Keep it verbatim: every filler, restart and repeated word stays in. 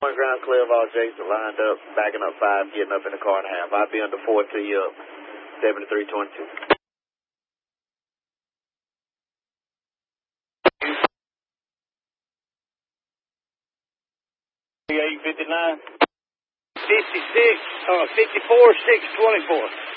One ground clear of all Jason, lined up, backing up five, getting up in the car and a half. I'll be under four to you up, seventy-three twenty-two. eight fifty-nine. fifty-six, uh, fifty-four, six twenty-four.